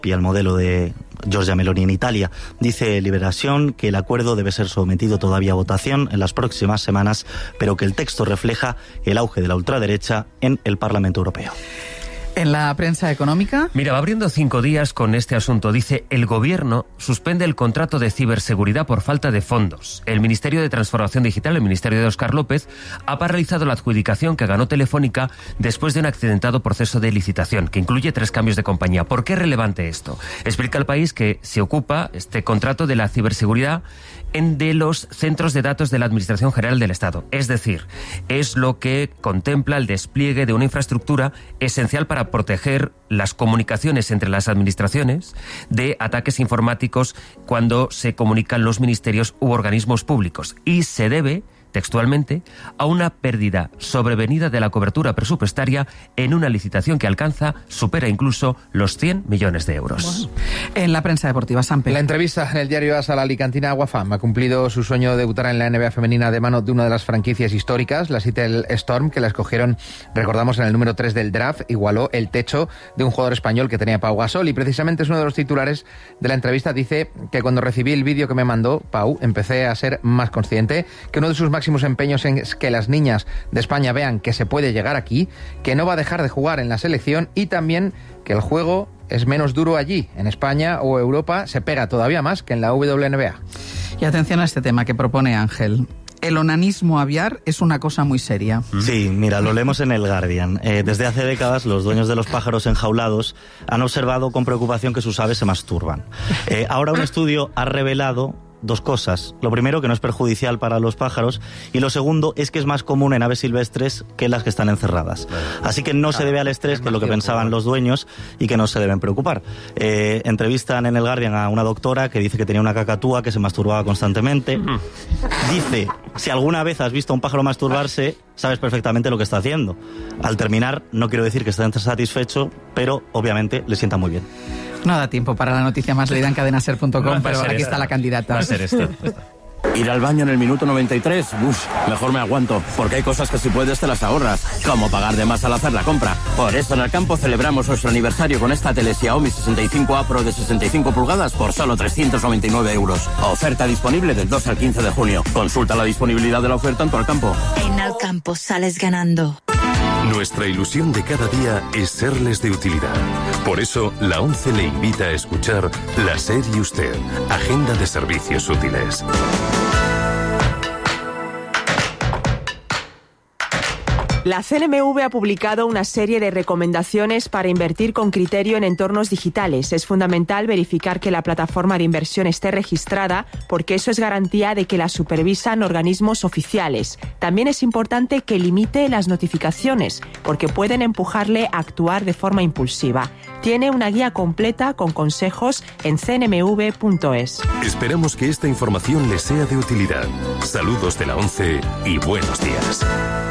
y al modelo de Giorgia Meloni en Italia. Dice Liberación que el acuerdo debe ser sometido todavía a votación en las próximas semanas, pero que el texto refleja el auge de la ultraderecha en el Parlamento Europeo. En la prensa económica... Mira, va abriendo 5 días con este asunto. Dice, el gobierno suspende el contrato de ciberseguridad por falta de fondos. El Ministerio de Transformación Digital, el Ministerio de Óscar López, ha paralizado la adjudicación que ganó Telefónica después de un accidentado proceso de licitación, que incluye 3 cambios de compañía. ¿Por qué es relevante esto? Explica El País que se ocupa este contrato de la ciberseguridad de los centros de datos de la Administración General del Estado. Es decir, es lo que contempla el despliegue de una infraestructura esencial para proteger las comunicaciones entre las administraciones de ataques informáticos cuando se comunican los ministerios u organismos públicos. Y se debe, textualmente, a una pérdida sobrevenida de la cobertura presupuestaria en una licitación que supera incluso los 100 millones de euros. Bueno, en la prensa deportiva, Sampe. La entrevista en el diario AS a la alicantina Aguafam ha cumplido su sueño de debutar en la NBA femenina de mano de una de las franquicias históricas, la Seattle Storm, que la escogieron, recordamos, en el número 3 del draft, igualó el techo de un jugador español que tenía Pau Gasol, y precisamente es uno de los titulares de la entrevista. Dice que cuando recibí el vídeo que me mandó Pau, empecé a ser más consciente que uno de sus máximos empeños es que las niñas de España vean que se puede llegar aquí, que no va a dejar de jugar en la selección, y también que el juego es menos duro allí. En España o Europa se pega todavía más que en la WNBA. Y atención a este tema que propone Ángel. El onanismo aviar es una cosa muy seria. Sí, mira, lo leemos en el Guardian. Desde hace décadas, los dueños de los pájaros enjaulados han observado con preocupación que sus aves se masturban. Ahora un estudio ha revelado 2 cosas. Lo primero, que no es perjudicial para los pájaros, y lo segundo es que es más común en aves silvestres que en las que están encerradas. Así que no se debe al estrés, que es lo que pensaban los dueños, y que no se deben preocupar. Entrevistan en el Guardian a una doctora que dice que tenía una cacatúa que se masturbaba constantemente. Dice, si alguna vez has visto a un pájaro masturbarse, sabes perfectamente lo que está haciendo. Al terminar, no quiero decir que esté satisfecho, pero obviamente le sienta muy bien. No da tiempo para la noticia más leída en cadenaser.com, pero aquí está la candidata. Va a ser esto. Ir al baño en el minuto 93, mejor me aguanto, porque hay cosas que si puedes te las ahorras, como pagar de más al hacer la compra. Por eso en Alcampo celebramos nuestro aniversario con esta tele Xiaomi 65A Pro de 65 pulgadas por solo 399 euros. Oferta disponible del 2 al 15 de junio. Consulta la disponibilidad de la oferta en tu Alcampo. En Alcampo sales ganando. Nuestra ilusión de cada día es serles de utilidad. Por eso, la ONCE le invita a escuchar La SER y Usted, Agenda de Servicios Útiles. La CNMV ha publicado una serie de recomendaciones para invertir con criterio en entornos digitales. Es fundamental verificar que la plataforma de inversión esté registrada, porque eso es garantía de que la supervisan organismos oficiales. También es importante que limite las notificaciones, porque pueden empujarle a actuar de forma impulsiva. Tiene una guía completa con consejos en cnmv.es. Esperamos que esta información les sea de utilidad. Saludos de la ONCE y buenos días.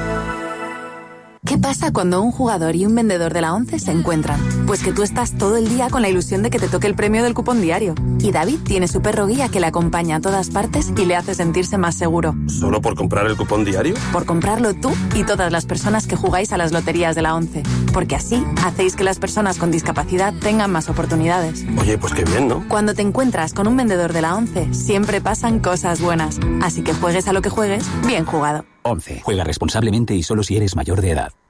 ¿Qué pasa cuando un jugador y un vendedor de la ONCE se encuentran? Pues que tú estás todo el día con la ilusión de que te toque el premio del cupón diario. Y David tiene su perro guía que le acompaña a todas partes y le hace sentirse más seguro. ¿Solo por comprar el cupón diario? Por comprarlo tú y todas las personas que jugáis a las loterías de la ONCE. Porque así hacéis que las personas con discapacidad tengan más oportunidades. Oye, pues qué bien, ¿no? Cuando te encuentras con un vendedor de la ONCE, siempre pasan cosas buenas. Así que juegues a lo que juegues, bien jugado. ONCE. Juega responsablemente y solo si eres mayor de edad.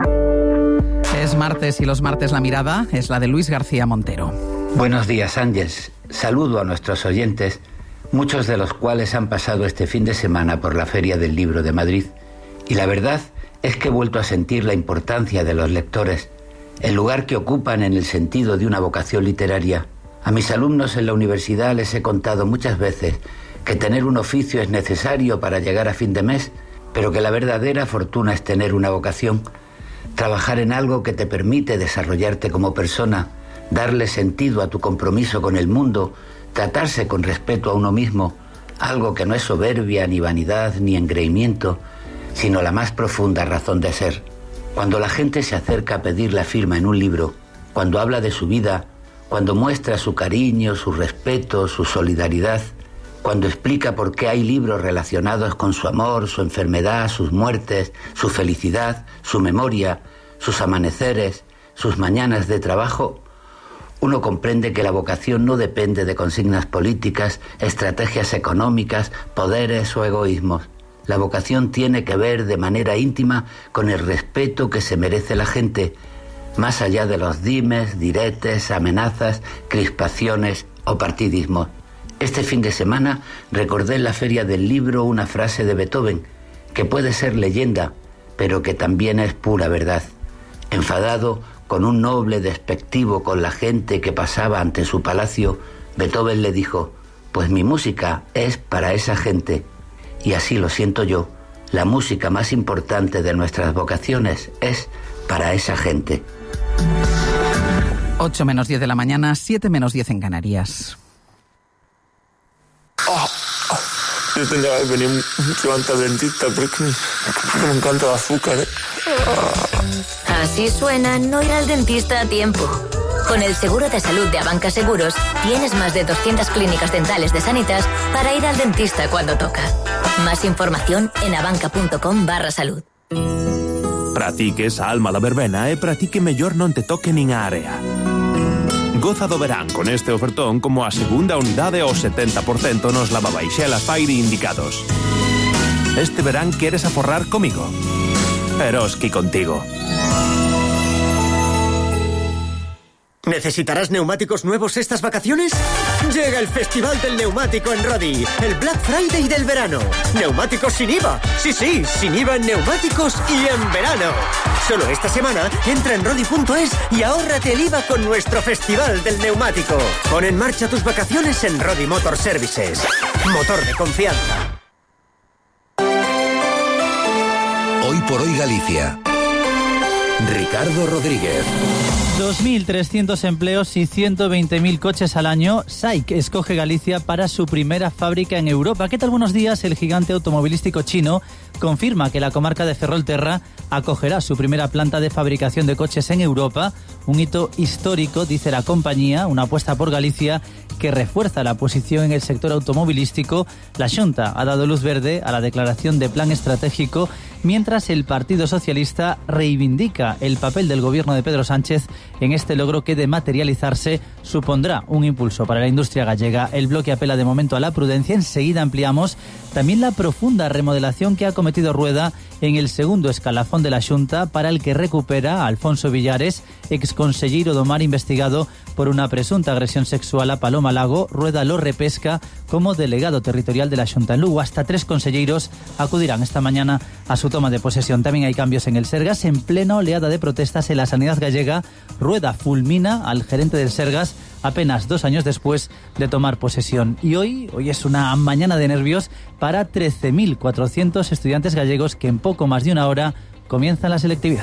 Es martes y los martes la mirada es la de Luis García Montero. Buenos días, Ángeles. Saludo a nuestros oyentes, muchos de los cuales han pasado este fin de semana por la Feria del Libro de Madrid. Y la verdad es que he vuelto a sentir la importancia de los lectores, el lugar que ocupan en el sentido de una vocación literaria. A mis alumnos en la universidad les he contado muchas veces que tener un oficio es necesario para llegar a fin de mes, pero que la verdadera fortuna es tener una vocación. Trabajar en algo que te permite desarrollarte como persona, darle sentido a tu compromiso con el mundo, tratarse con respeto a uno mismo, algo que no es soberbia, ni vanidad, ni engreimiento, sino la más profunda razón de ser. Cuando la gente se acerca a pedir la firma en un libro, cuando habla de su vida, cuando muestra su cariño, su respeto, su solidaridad, cuando explica por qué hay libros relacionados con su amor, su enfermedad, sus muertes, su felicidad, su memoria, sus amaneceres, sus mañanas de trabajo, uno comprende que la vocación no depende de consignas políticas, estrategias económicas, poderes o egoísmos. La vocación tiene que ver de manera íntima con el respeto que se merece la gente, más allá de los dimes, diretes, amenazas, crispaciones o partidismos. Este fin de semana recordé en la Feria del Libro una frase de Beethoven, que puede ser leyenda, pero que también es pura verdad. Enfadado, con un noble despectivo con la gente que pasaba ante su palacio, Beethoven le dijo: pues mi música es para esa gente. Y así lo siento yo, la música más importante de nuestras vocaciones es para esa gente. 8 menos 10 de la mañana, 7 menos 10 en Canarias. Yo tendría que venir mucho antes al dentista porque me encanta el azúcar, ¿eh? Así suena no ir al dentista a tiempo. Con el seguro de salud de Abanca Seguros, tienes más de 200 clínicas dentales de Sanitas para ir al dentista cuando toca. Más información en abanca.com/salud. Practiques a alma da verbena e practique mellor non te toque nin a área. Goza do verán con este ofertón como a segunda unidade ao 70% nos lavabaixelas Fire indicados. Este verán queres aforrar comigo. Eroski contigo. ¿Necesitarás neumáticos nuevos estas vacaciones? Llega el Festival del Neumático en Rodi, el Black Friday del verano. Neumáticos sin IVA. Sí, sin IVA en neumáticos y en verano. Solo esta semana entra en Rodi.es y ahórrate el IVA con nuestro Festival del Neumático. Pon en marcha tus vacaciones en Rodi Motor Services. Motor de confianza. Hoy por hoy Galicia. Ricardo Rodríguez. 2.300 empleos y 120.000 coches al año. SAIC escoge Galicia para su primera fábrica en Europa. ¿Qué tal? Buenos días. El gigante automovilístico chino confirma que la comarca de Ferrolterra acogerá su primera planta de fabricación de coches en Europa. Un hito histórico, dice la compañía, una apuesta por Galicia que refuerza la posición en el sector automovilístico. La Xunta ha dado luz verde a la declaración de plan estratégico, mientras el Partido Socialista reivindica el papel del gobierno de Pedro Sánchez en este logro que, de materializarse, supondrá un impulso para la industria gallega. El bloque apela de momento a la prudencia. Enseguida ampliamos también la profunda remodelación que ha cometido Rueda en el segundo escalafón de la Xunta, para el que recupera a Alfonso Villares, exconselleiro do Mar investigado por una presunta agresión sexual a Paloma Lago. Rueda lo repesca como delegado territorial de la Xunta en Lugo. Hasta 3 conselleiros acudirán esta mañana a su toma de posesión. También hay cambios en el Sergas. En plena oleada de protestas en la sanidad gallega, Rueda fulmina al gerente del Sergas apenas 2 años después de tomar posesión. Y hoy es una mañana de nervios para 13.400 estudiantes gallegos que en poco más de una hora comienzan la selectividad.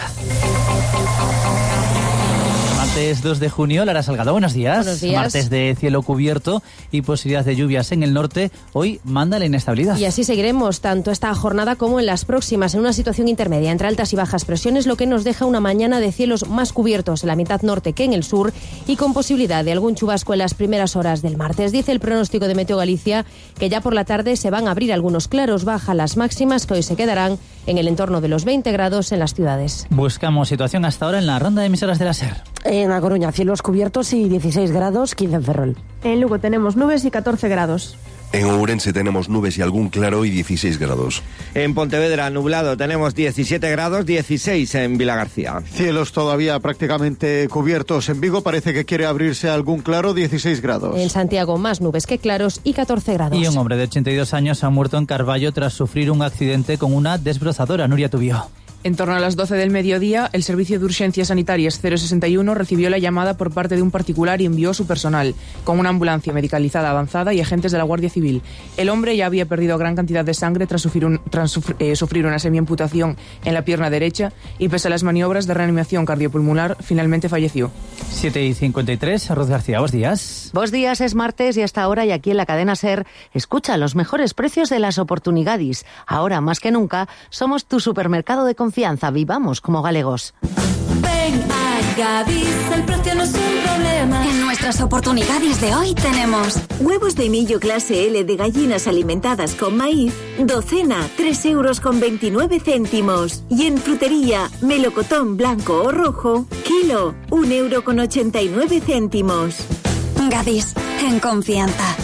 Martes 2 de junio, Lara Salgado, buenos días. Buenos días. Martes de cielo cubierto y posibilidad de lluvias en el norte. Hoy manda la inestabilidad. Y así seguiremos tanto esta jornada como en las próximas, en una situación intermedia entre altas y bajas presiones, lo que nos deja una mañana de cielos más cubiertos en la mitad norte que en el sur y con posibilidad de algún chubasco en las primeras horas del martes. Dice el pronóstico de Meteo Galicia que ya por la tarde se van a abrir algunos claros, baja las máximas que hoy se quedarán en el entorno de los 20 grados en las ciudades. Buscamos situación hasta ahora en la ronda de emisoras de la SER. En A Coruña, cielos cubiertos y 16 grados, 15 en Ferrol. En Lugo tenemos nubes y 14 grados. En Ourense tenemos nubes y algún claro y 16 grados. En Pontevedra, nublado, tenemos 17 grados, 16 en Vilagarcía. Cielos todavía prácticamente cubiertos. En Vigo parece que quiere abrirse algún claro, 16 grados. En Santiago, más nubes que claros y 14 grados. Y un hombre de 82 años ha muerto en Carballo tras sufrir un accidente con una desbrozadora. Nuria Tubio. En torno a las 12 del mediodía, el Servicio de Urgencias Sanitarias 061 recibió la llamada por parte de un particular y envió su personal, con una ambulancia medicalizada avanzada y agentes de la Guardia Civil. El hombre ya había perdido gran cantidad de sangre tras sufrir una semiamputación en la pierna derecha y, pese a las maniobras de reanimación cardiopulmonar, finalmente falleció. 7:53, Ruth García, buenos días. Buenos días, es martes y hasta ahora, y aquí en la cadena SER, escucha los mejores precios de las oportunidades. Ahora, más que nunca, somos tu supermercado de confianza. Vivamos como galegos. Ven Gadis, el precio no es un problema. En nuestras oportunidades de hoy tenemos huevos de millo clase L de gallinas alimentadas con maíz, docena, 3,29 €. Y en frutería, melocotón blanco o rojo, kilo, 1,89 €. Gadis, en confianza.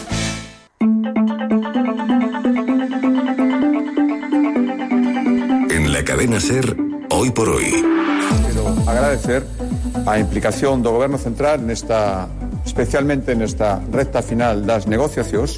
En la cadena SER, hoy por hoy. Quiero agradecer a implicación do Goberno Central especialmente nesta recta final das negociacións,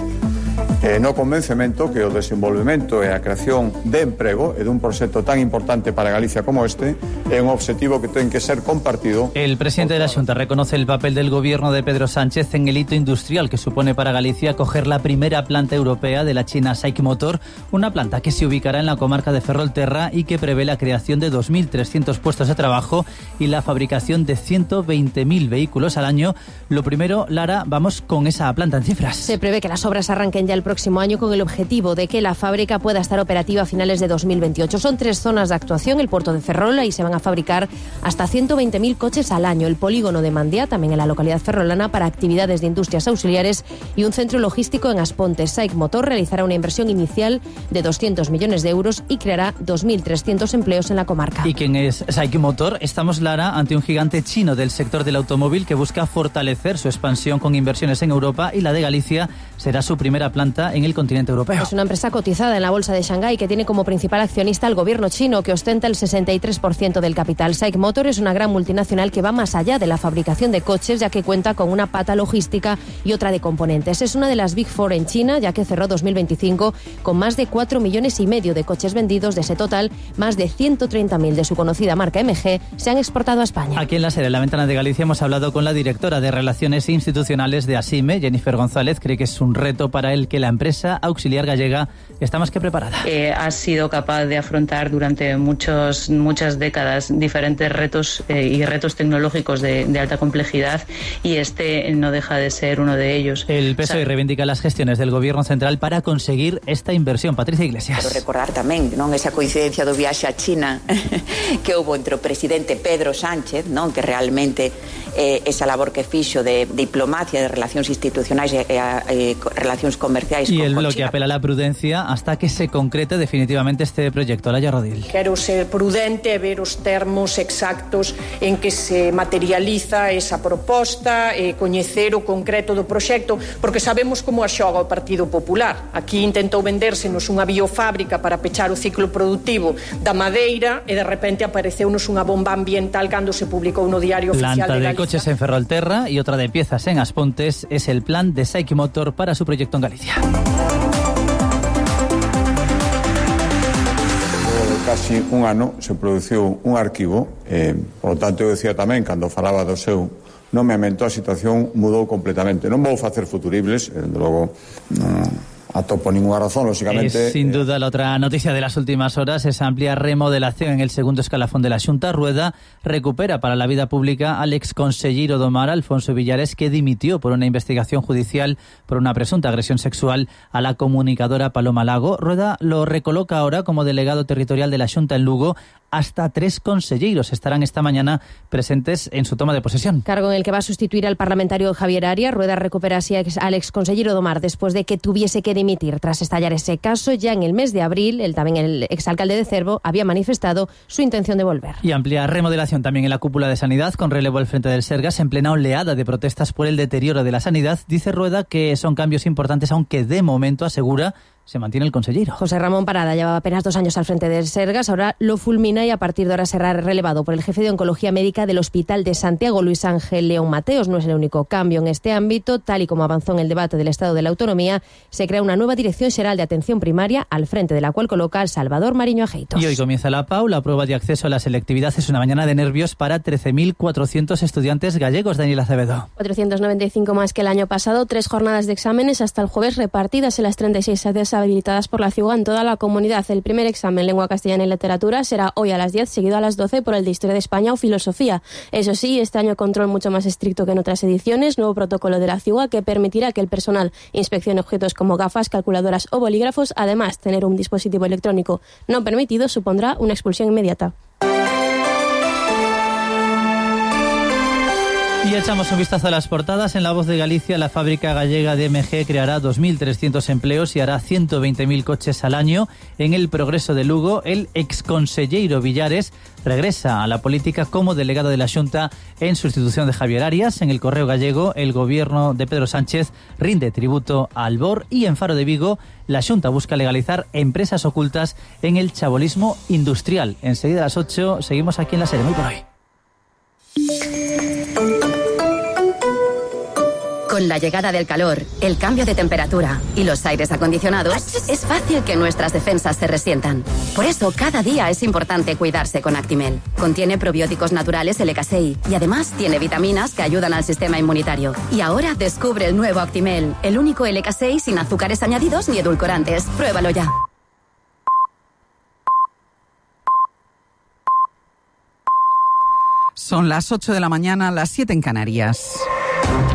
no convencemento que o desenvolvemento e a creación de emprego e dun proxecto tan importante para Galicia como este é un objetivo que ten que ser compartido. El presidente de la Xunta reconoce el papel del gobierno de Pedro Sánchez en el hito industrial que supone para Galicia coger la primera planta europea de la China SAIC Motor, una planta que se ubicará en la comarca de Ferrolterra y que prevé la creación de 2.300 puestos de trabajo y la fabricación de 120.000 vehículos al año. Lo primero, Lara, vamos con esa planta en cifras. Se prevé que las obras arranquen ya el próximo año con el objetivo de que la fábrica pueda estar operativa a finales de 2028. Son 3 zonas de actuación, el puerto de Ferrol, y se van a fabricar hasta 120.000 coches al año. El polígono de Mandía, también en la localidad ferrolana, para actividades de industrias auxiliares, y un centro logístico en Asponte. SAIC Motor realizará una inversión inicial de 200 millones de euros y creará 2.300 empleos en la comarca. ¿Y quién es SAIC Motor? Estamos, Lara, ante un gigante chino del sector del automóvil que busca fortalecer su expansión con inversiones en Europa, y la de Galicia será su primera planta en el continente europeo. Es una empresa cotizada en la bolsa de Shanghái que tiene como principal accionista al gobierno chino, que ostenta el 63% del capital. SAIC Motor es una gran multinacional que va más allá de la fabricación de coches, ya que cuenta con una pata logística y otra de componentes. Es una de las Big Four en China, ya que cerró 2025 con más de 4,5 millones de coches vendidos. De ese total, más de 130.000 de su conocida marca MG se han exportado a España. Aquí en la sede, en la Ventana de Galicia, hemos hablado con la directora de Relaciones Institucionales de ASIME, Jennifer González. Cree que es un reto para él que la empresa auxiliar gallega está más que preparada. Ha sido capaz de afrontar durante muchas décadas diferentes retos y retos tecnológicos de alta complejidad, y este no deja de ser uno de ellos. El PSOE reivindica las gestiones del Gobierno Central para conseguir esta inversión. Patricia Iglesias. Quero recordar tamén, non, esa coincidencia do viaxe a China que houve entre o presidente Pedro Sánchez, non, que realmente esa labor que fixo de diplomacia, de relacións institucionais e relacións comerciais. Y el bloque apela a la prudencia hasta que se concrete definitivamente este proyecto. Laia Rodil. Quero ser prudente e ver os termos exactos en que se materializa esa proposta e coñecer o concreto do proxecto, porque sabemos como a xoga o Partido Popular. Aquí intentou vendérsenos unha biofábrica para pechar o ciclo productivo da madeira e de repente apareceunos unha bomba ambiental cando se publicou no Diario Oficial de Galicia. Coches en Ferrolterra y otra de piezas en Aspontes es el plan de SAIC Motor para su proyecto en Galicia. Casi un ano se produciu un arquivo, por lo tanto eu decía tamén, cando falaba do seu nomeamento, a situación mudou completamente. Non vou facer futuribles, logo atopo ninguna razón, lógicamente. Es sin duda la otra noticia de las últimas horas, esa amplia remodelación en el segundo escalafón de la Xunta. Rueda recupera para la vida pública al ex consellero do Mar, Alfonso Villares, que dimitió por una investigación judicial por una presunta agresión sexual a la comunicadora Paloma Lago. Rueda lo recoloca ahora como delegado territorial de la Xunta en Lugo. Hasta 3 conselleiros estarán esta mañana presentes en su toma de posesión. Cargo en el que va a sustituir al parlamentario Javier Arias. Rueda recupera así al exconsellero do Mar después de que tuviese que dimitir tras estallar ese caso. Ya en el mes de abril, también el exalcalde de Cervo había manifestado su intención de volver. Y amplia remodelación también en la cúpula de Sanidad, con relevo al frente del Sergas, en plena oleada de protestas por el deterioro de la sanidad. Dice Rueda que son cambios importantes, aunque de momento, asegura, se mantiene el consellero. José Ramón Parada llevaba apenas 2 años al frente del Sergas, ahora lo fulmina y a partir de ahora será relevado por el jefe de Oncología Médica del Hospital de Santiago, Luis Ángel León Mateos. No es el único cambio en este ámbito. Tal y como avanzó en el debate del Estado de la Autonomía, se crea una nueva Dirección Xeral de Atención Primaria, al frente de la cual coloca al Salvador Mariño Ajeitos. Y hoy comienza la PAU, la prueba de acceso a la selectividad. Es una mañana de nervios para 13.400 estudiantes gallegos. Daniela Acevedo. 495 más que el año pasado, 3 jornadas de exámenes hasta el jueves repartidas en las 36 sedes habilitadas por la ciudad en toda la comunidad. El primer examen, lengua castellana y literatura, será hoy a las 10, seguido a las 12 por el de Historia de España o Filosofía. Eso sí, este año control mucho más estricto que en otras ediciones, nuevo protocolo de la ciudad que permitirá que el personal inspeccione objetos como gafas, calculadoras o bolígrafos. Además, tener un dispositivo electrónico no permitido supondrá una expulsión inmediata. Y echamos un vistazo a las portadas. En La Voz de Galicia, la fábrica gallega de MG creará 2.300 empleos y hará 120.000 coches al año. En El Progreso de Lugo, el exconselleiro Villares regresa a la política como delegado de la Xunta en sustitución de Javier Arias. En El Correo Gallego, el gobierno de Pedro Sánchez rinde tributo a Albor. Y en Faro de Vigo, la Xunta busca legalizar empresas ocultas en el chabolismo industrial. Enseguida a las 8 seguimos aquí en la serie. Muy por hoy. Con la llegada del calor, el cambio de temperatura y los aires acondicionados, es fácil que nuestras defensas se resientan. Por eso, cada día es importante cuidarse con Actimel. Contiene probióticos naturales LK6 y además tiene vitaminas que ayudan al sistema inmunitario. Y ahora descubre el nuevo Actimel, el único LK6 sin azúcares añadidos ni edulcorantes. Pruébalo ya. Son las 8 de la mañana, las 7 en Canarias.